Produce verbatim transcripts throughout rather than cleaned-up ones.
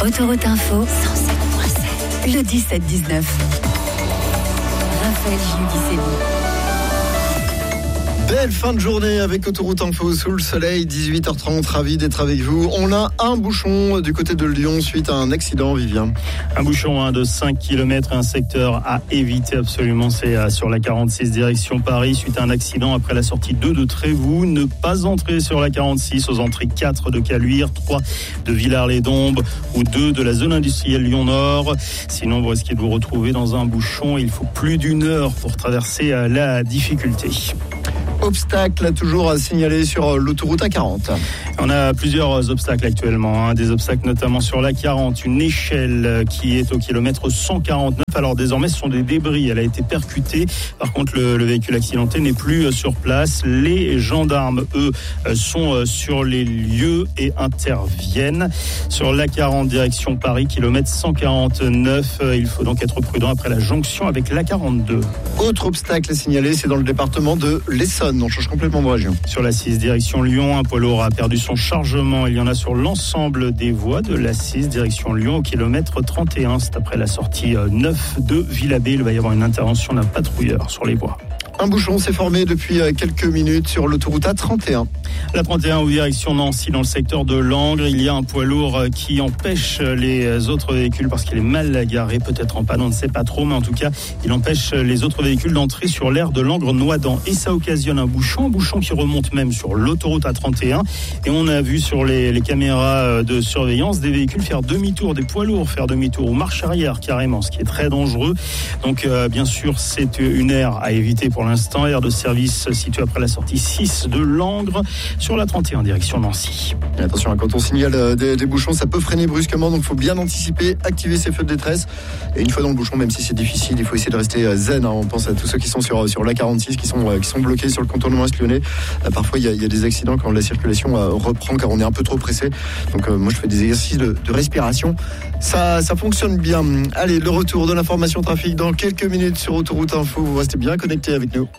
Autoroute Info, cent sept point sept, le dix-sept dix-neuf. Raphaël Giudicelli. Belle fin de journée avec Autoroute Info sous le soleil, dix-huit heures trente, ravi d'être avec vous. On a un bouchon du côté de Lyon suite à un accident, Vivien. Un bouchon hein, de cinq kilomètres, un secteur à éviter absolument, c'est euh, sur la quarante-six direction Paris, suite à un accident après la sortie deux de Trévoux. Ne pas entrer sur la quarante-six aux entrées quatre de Caluire, trois de Villars-les-Dombes ou deux de la zone industrielle Lyon-Nord. Sinon, vous risquez de vous retrouver dans un bouchon. Il faut plus d'une heure pour traverser euh, la difficulté. Obstacle toujours à signaler sur l'autoroute A quarante. On a plusieurs obstacles actuellement, hein, des obstacles notamment sur l'A quarante, une échelle qui est au kilomètre cent quarante-neuf. Alors désormais ce sont des débris, elle a été percutée. Par contre le, le véhicule accidenté n'est plus sur place. Les gendarmes, eux, sont sur les lieux et interviennent. Sur l'A quarante direction Paris, kilomètre cent quarante-neuf, il faut donc être prudent après la jonction avec l'A quarante-deux. Autre obstacle à signaler, c'est dans le département de l'Essonne. On change complètement de région. Sur l'A six direction Lyon, un poids lourd a perdu son chargement. Il y en a sur l'ensemble des voies de l'A six direction Lyon au kilomètre trente et un. C'est après la sortie neuf de Villabé. Il va y avoir une intervention d'un patrouilleur sur les voies. Un bouchon s'est formé depuis quelques minutes sur l'autoroute A trente et un. La trente et un, ou direction Nancy, dans le secteur de Langres. Il y a un poids lourd qui empêche les autres véhicules parce qu'il est mal garé, peut-être en panne, on ne sait pas trop, mais en tout cas, il empêche les autres véhicules d'entrer sur l'aire de Langres-Noidans. Et ça occasionne un bouchon, un bouchon qui remonte même sur l'autoroute A trente et un. Et on a vu sur les, les caméras de surveillance des véhicules faire demi-tour, des poids lourds faire demi-tour ou marche arrière carrément, ce qui est très dangereux. Donc, euh, bien sûr, c'est une aire à éviter pour l'instant. Aire de service située après la sortie six de Langres sur la trente et un direction Nancy. Et attention, quand on signale des, des bouchons, ça peut freiner brusquement, donc il faut bien anticiper, activer ses feux de détresse. Et une fois dans le bouchon, même si c'est difficile, il faut essayer de rester zen. Hein. On pense à tous ceux qui sont sur, sur l'A quarante-six, qui sont, qui sont bloqués sur le contournement esclonné. Euh, parfois, il y, a, il y a des accidents quand la circulation euh, reprend, car on est un peu trop pressé. Donc euh, moi, je fais des exercices de, de respiration. Ça, ça fonctionne bien. Allez, le retour de l'information trafic dans quelques minutes sur Autoroute Info. Vous restez bien connectés avec nous.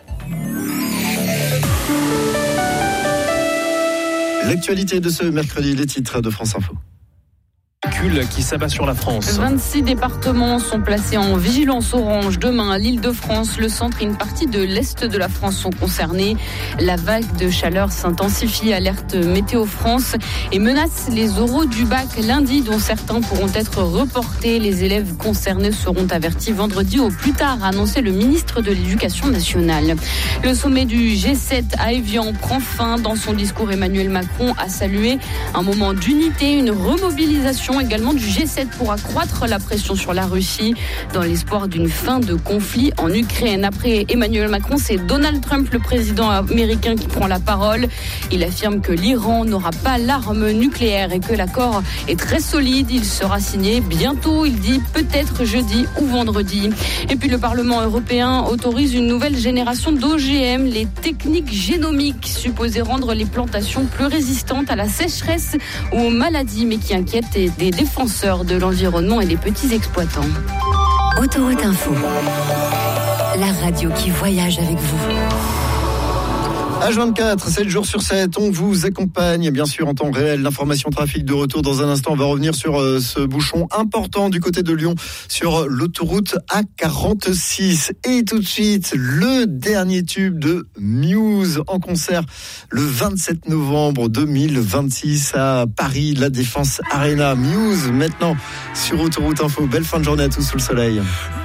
L'actualité de ce mercredi, les titres de France Info. Qui s'abat sur la France. vingt-six départements sont placés en vigilance orange. Demain, l'Île-de-France, le centre et une partie de l'Est de la France sont concernés. La vague de chaleur s'intensifie, alerte Météo France et menace les oraux du bac lundi, dont certains pourront être reportés. Les élèves concernés seront avertis vendredi au plus tard, a annoncé le ministre de l'Éducation nationale. Le sommet du G sept à Évian prend fin. Dans son discours, Emmanuel Macron a salué un moment d'unité, une remobilisation également du G sept pour accroître la pression sur la Russie dans l'espoir d'une fin de conflit en Ukraine. Après Emmanuel Macron, c'est Donald Trump, le président américain, qui prend la parole. Il affirme que l'Iran n'aura pas l'arme nucléaire et que l'accord est très solide. Il sera signé bientôt, il dit, peut-être jeudi ou vendredi. Et puis le Parlement européen autorise une nouvelle génération d'O G M, les techniques génomiques supposées rendre les plantations plus résistantes à la sécheresse ou aux maladies, mais qui inquiètent des défenseurs de l'environnement et des petits exploitants. Autoroute Info, la radio qui voyage avec vous. H vingt-quatre, sept jours sur sept, on vous accompagne bien sûr en temps réel. L'information trafic de retour dans un instant. On va revenir sur euh, ce bouchon important du côté de Lyon sur l'autoroute A quarante-six. Et tout de suite, le dernier tube de Muse en concert le vingt-sept novembre deux mille vingt-six à Paris, la Défense Arena. Muse maintenant sur Autoroute Info. Belle fin de journée à tous sous le soleil.